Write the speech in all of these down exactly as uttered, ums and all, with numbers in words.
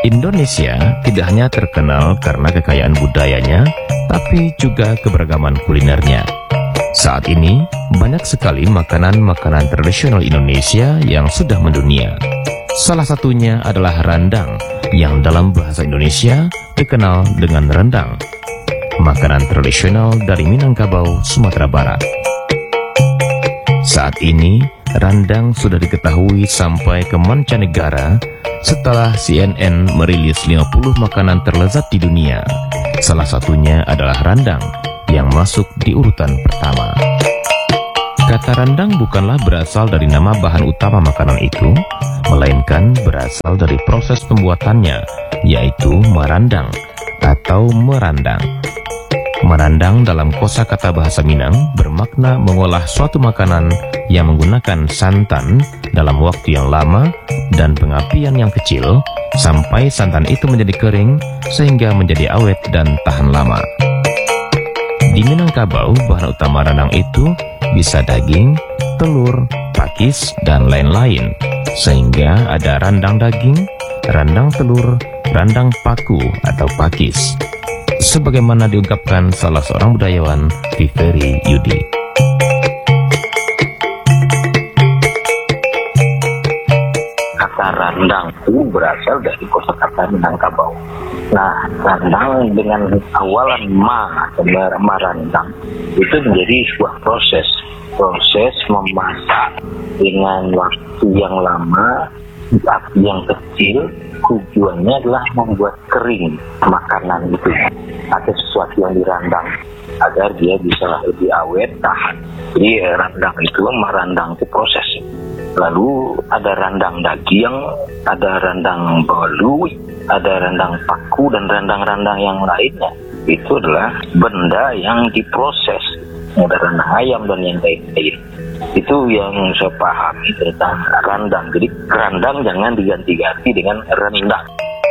Indonesia tidak hanya terkenal karena kekayaan budayanya, tapi juga keberagaman kulinernya. Saat ini, banyak sekali makanan-makanan tradisional Indonesia yang sudah mendunia. Salah satunya adalah rendang, yang dalam bahasa Indonesia dikenal dengan rendang. Makanan tradisional dari Minangkabau, Sumatera Barat. Saat ini, rendang sudah diketahui sampai ke mancanegara setelah C N N merilis lima puluh makanan terlezat di dunia. Salah satunya adalah rendang yang masuk di urutan pertama. Kata rendang bukanlah berasal dari nama bahan utama makanan itu, melainkan berasal dari proses pembuatannya, yaitu merandang atau merandang. Merandang dalam kosakata bahasa Minang bermakna mengolah suatu makanan yang menggunakan santan dalam waktu yang lama dan pengapian yang kecil sampai santan itu menjadi kering sehingga menjadi awet dan tahan lama. Di Minangkabau, bahan utama rendang itu bisa daging, telur, pakis, dan lain-lain, sehingga ada rendang daging, rendang telur, rendang paku atau pakis. Sebagaimana diungkapkan salah seorang budayawan, Viveri Yudi. Kata rendang itu berasal dari kosakata Minangkabau. Nah, rendang dengan awalan ma atau merandang itu menjadi sebuah proses, proses memasak dengan waktu yang lama, api yang kecil. Tujuannya adalah membuat kering makanan itu. Ada sesuatu yang dirandang agar dia bisa lebih awet, tahan. Jadi rendang itu, merandang itu proses. Lalu ada rendang daging, ada rendang bolu, ada rendang paku, dan rendang-rendang yang lainnya. Itu adalah benda yang diproses. Ada rendang ayam dan yang lain-lain. Itu yang saya pahami tentang rendang. Jadi rendang jangan diganti-ganti dengan rendang.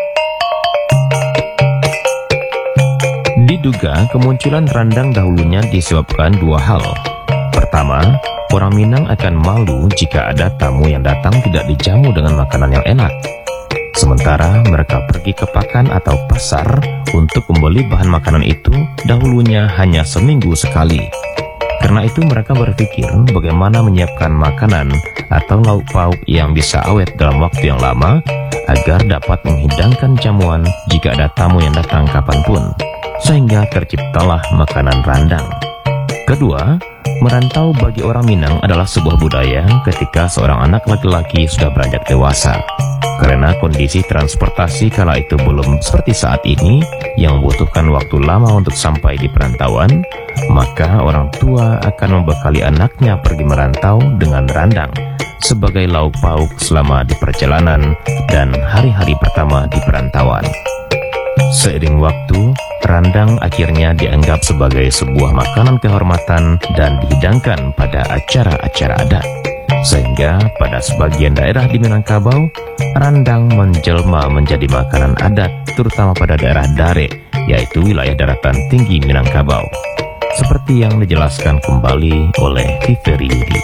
Diduga kemunculan rendang dahulunya disebabkan dua hal. Pertama, orang Minang akan malu jika ada tamu yang datang tidak dijamu dengan makanan yang enak. Sementara mereka pergi ke pakan atau pasar untuk membeli bahan makanan itu dahulunya hanya seminggu sekali. Karena itu mereka berpikir bagaimana menyiapkan makanan atau lauk pauk yang bisa awet dalam waktu yang lama agar dapat menghidangkan jamuan jika ada tamu yang datang kapanpun, sehingga terciptalah makanan rendang. Kedua, merantau bagi orang Minang adalah sebuah budaya ketika seorang anak laki-laki sudah beranjak dewasa. Karena kondisi transportasi kala itu belum seperti saat ini yang membutuhkan waktu lama untuk sampai di perantauan, maka orang tua akan membekali anaknya pergi merantau dengan rendang sebagai lauk pauk selama di perjalanan dan hari-hari pertama di perantauan. Seiring waktu, rendang akhirnya dianggap sebagai sebuah makanan kehormatan dan dihidangkan pada acara-acara adat. Sehingga pada sebagian daerah di Minangkabau, rendang menjelma menjadi makanan adat, terutama pada daerah Dare, yaitu wilayah daratan tinggi Minangkabau. Seperti yang dijelaskan kembali oleh Viveri Yudi.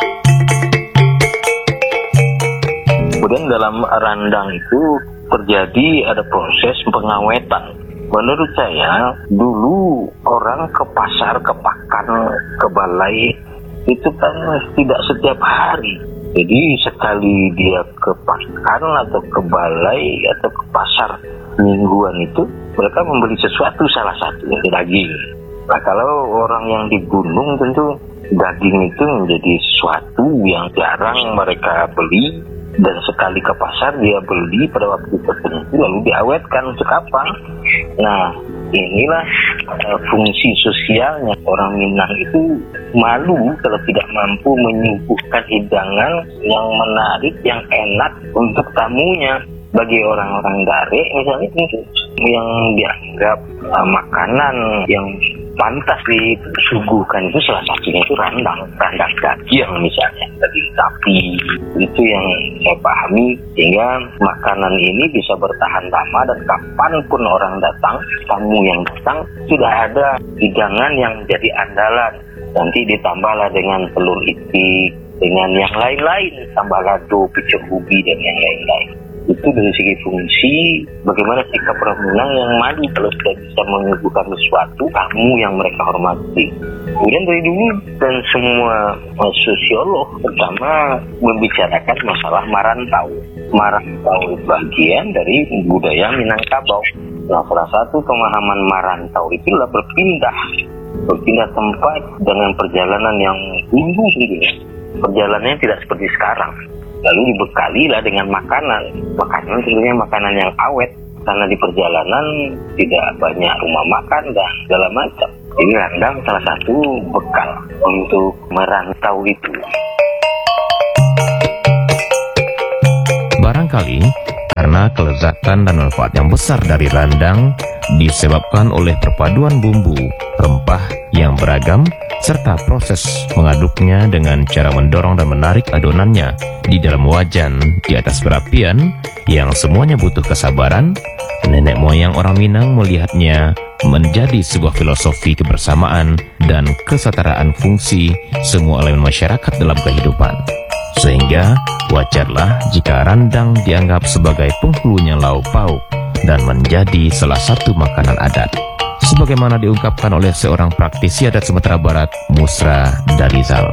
Kemudian dalam rendang itu terjadi ada proses pengawetan. Menurut saya, dulu orang ke pasar, ke pakan, ke balai, itu kan tidak setiap hari. Jadi sekali dia ke pakan atau ke balai atau ke pasar mingguan itu, mereka membeli sesuatu, salah satunya daging. Nah, kalau orang yang di gunung tentu daging itu menjadi sesuatu yang jarang mereka beli, dan sekali ke pasar dia beli pada waktu tertentu lalu diawetkan untuk apa? Nah, inilah uh, fungsi sosialnya. Orang Minang itu malu kalau tidak mampu menyuguhkan hidangan yang menarik, yang enak untuk tamunya. Bagi orang-orang Dare misalnya yang dianggap uh, makanan yang pantas disuguhkan itu salah satunya itu rendang, rendang daging misalnya, daging sapi. Itu yang saya pahami, sehingga makanan ini bisa bertahan lama dan kapanpun orang datang, tamu yang datang, sudah ada hidangan yang jadi andalan. Nanti ditambahlah dengan telur itik, dengan yang lain-lain, tambah lado, picek ubi, dan yang lain-lain. Itu dari segi fungsi, bagaimana sikap orang Minang yang maju kalau sudah bisa menyuguhkan sesuatu, tamu yang mereka hormati. Kemudian dari dulu dan semua sosiolog pertama membicarakan masalah marantau. Marantau itu bagian dari budaya Minangkabau. Nah, salah satu pemahaman marantau itulah berpindah, berpindah tempat dengan perjalanan yang tinggi gitu ya. Perjalanannya tidak seperti sekarang. Lalu dibekalilah dengan makanan. Makanan sebenarnya makanan yang awet. Karena di perjalanan tidak banyak rumah makan dan segala macam. Ini randang salah satu bekal untuk merantau itu. Barangkali karena kelezatan dan manfaat yang besar dari randang disebabkan oleh perpaduan bumbu, rempah yang beragam, serta proses mengaduknya dengan cara mendorong dan menarik adonannya di dalam wajan di atas perapian yang semuanya butuh kesabaran. Nenek moyang orang Minang melihatnya menjadi sebuah filosofi kebersamaan dan kesetaraan fungsi semua elemen masyarakat dalam kehidupan. Sehingga wajarlah jika randang dianggap sebagai penghulunya lauk pauk dan menjadi salah satu makanan adat. Sebagaimana diungkapkan oleh seorang praktisi adat Sumatera Barat, Musra Darizal.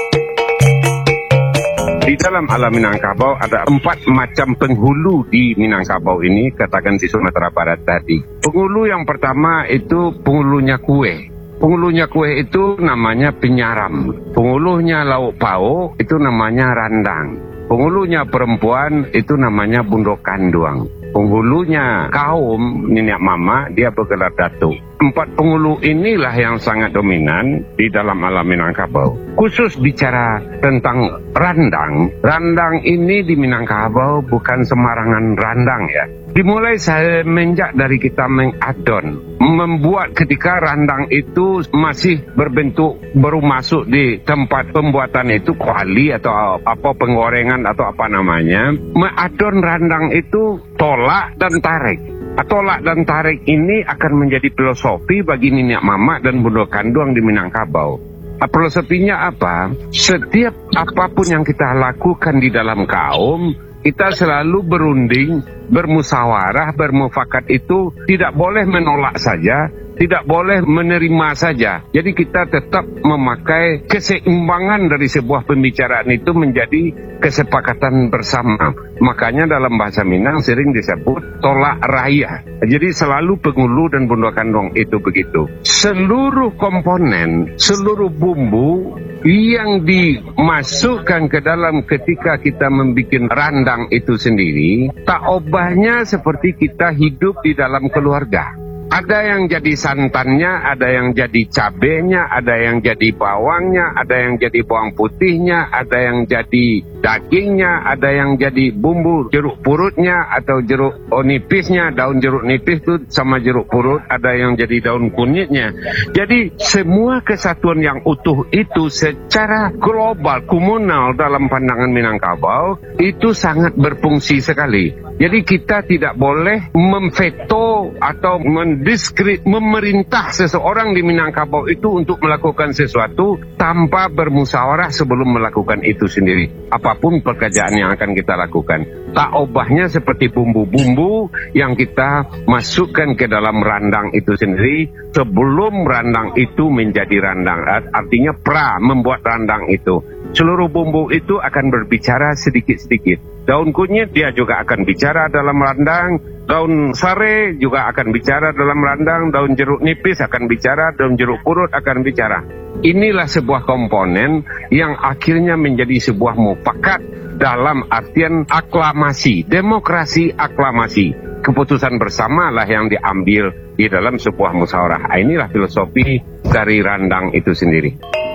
Di dalam alam Minangkabau ada empat macam penghulu di Minangkabau ini, katakan di Sumatera Barat tadi. Penghulu yang pertama itu penghulunya kue. Penghulunya kue itu namanya penyaram. Penghulunya lauk pauk itu namanya randang. Penghulunya perempuan itu namanya bundok kanduang. Penghulunya kaum nenek mama dia bergelar datuk. Empat penghulu inilah yang sangat dominan di dalam alam Minangkabau. Khusus bicara tentang randang, randang ini di Minangkabau bukan sembarangan randang ya. Dimulai semenjak dari kita mengadon, membuat ketika randang itu masih berbentuk baru masuk di tempat pembuatan itu kuali atau apa penggorengan atau apa namanya. Mengadon randang itu tolak dan tarik. Tolak dan tarik ini akan menjadi filosofi bagi nenek mama dan bundok kanduang di Minangkabau. Filosofinya apa? Setiap apapun yang kita lakukan di dalam kaum, kita selalu berunding, bermusyawarah, bermufakat itu tidak boleh menolak saja, tidak boleh menerima saja. Jadi kita tetap memakai keseimbangan dari sebuah pembicaraan itu menjadi kesepakatan bersama. Makanya dalam bahasa Minang sering disebut tolak raya. Jadi selalu penghulu dan bundok kanduang itu begitu. Seluruh komponen, seluruh bumbu yang dimasukkan ke dalam ketika kita membuat randang itu sendiri, tak obahnya seperti kita hidup di dalam keluarga. Ada yang jadi santannya, ada yang jadi cabenya, ada yang jadi bawangnya, ada yang jadi bawang putihnya, ada yang jadi dagingnya, ada yang jadi bumbu jeruk purutnya atau jeruk oh, nipisnya, daun jeruk nipis itu sama jeruk purut, ada yang jadi daun kunyitnya. Jadi semua kesatuan yang utuh itu secara global, komunal dalam pandangan Minangkabau itu sangat berfungsi sekali. Jadi kita tidak boleh memveto atau mendiskrit, memerintah seseorang di Minangkabau itu untuk melakukan sesuatu tanpa bermusyawarah sebelum melakukan itu sendiri. Apapun pekerjaan yang akan kita lakukan. Tak obahnya seperti bumbu-bumbu yang kita masukkan ke dalam randang itu sendiri sebelum randang itu menjadi randang. Artinya pra membuat randang itu. Seluruh bumbu itu akan berbicara sedikit-sedikit. Daun kunyit dia juga akan bicara dalam randang, daun sare juga akan bicara dalam randang, daun jeruk nipis akan bicara, daun jeruk purut akan bicara. Inilah sebuah komponen yang akhirnya menjadi sebuah mufakat dalam artian aklamasi, demokrasi aklamasi. Keputusan bersamalah yang diambil di dalam sebuah musyawarah. Inilah filosofi dari randang itu sendiri.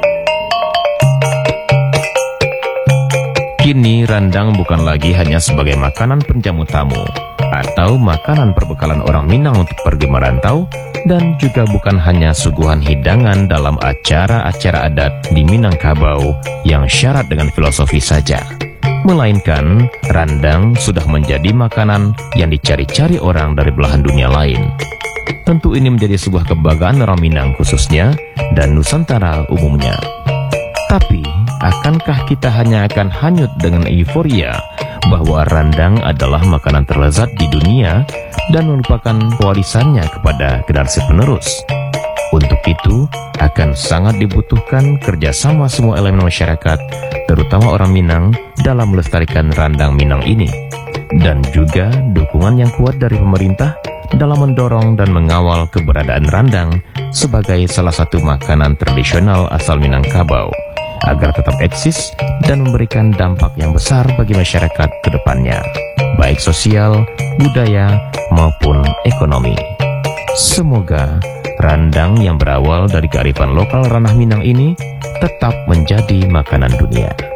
Kini randang bukan lagi hanya sebagai makanan penjamu tamu atau makanan perbekalan orang Minang untuk pergi merantau, dan juga bukan hanya suguhan hidangan dalam acara-acara adat di Minangkabau yang syarat dengan filosofi saja. Melainkan randang sudah menjadi makanan yang dicari-cari orang dari belahan dunia lain. Tentu ini menjadi sebuah kebanggaan orang Minang khususnya dan Nusantara umumnya. Tapi akankah kita hanya akan hanyut dengan euforia bahwa randang adalah makanan terlezat di dunia dan merupakan warisannya kepada generasi penerus. Untuk itu, akan sangat dibutuhkan kerjasama semua elemen masyarakat, terutama orang Minang, dalam melestarikan randang Minang ini. Dan juga dukungan yang kuat dari pemerintah dalam mendorong dan mengawal keberadaan randang sebagai salah satu makanan tradisional asal Minangkabau, agar tetap eksis dan memberikan dampak yang besar bagi masyarakat ke depannya, baik sosial, budaya, maupun ekonomi. Semoga randang yang berawal dari kearifan lokal ranah Minang ini tetap menjadi makanan dunia.